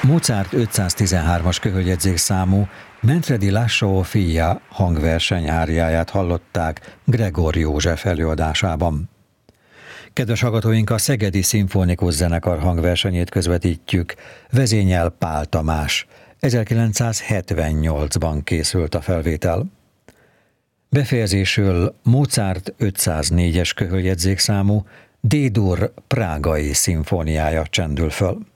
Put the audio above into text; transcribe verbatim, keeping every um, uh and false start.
Mozart ötszáztizenhármas köhöljegyzék számú Mentredi Lasciò figlia hangverseny áriáját hallották Gregor József előadásában. Kedves hallgatóink, a Szegedi Szimfonikus Zenekar hangversenyét közvetítjük, vezényel Pál Tamás. ezerkilencszázhetvennyolcban készült a felvétel. Befejezésül Mozart ötszáznégyes köhöljegyzék számú D-dur prágai szimfóniája csendül föl.